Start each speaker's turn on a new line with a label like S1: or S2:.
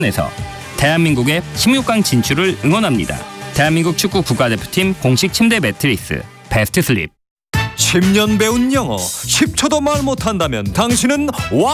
S1: 에서 대한민국의 16강 진출을 응원합니다. 대한민국 축구 국가대표팀 공식 침대 매트리스 베스트 슬립.
S2: 10년 배운 영어 10초도 말 못한다면 당신은